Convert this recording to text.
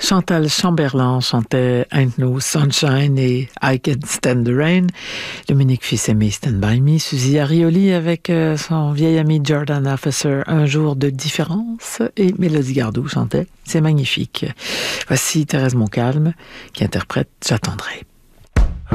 Chantal Chamberlain chantait Ain't No Sunshine et I Can Stand the Rain. Dominique Fils-Aimé, Stand By Me. Suzy Arioli avec son vieil ami Jordan Officer, Un jour de différence. Et Mélodie Gardot chantait C'est magnifique. Voici Thérèse Montcalm qui interprète J'attendrai.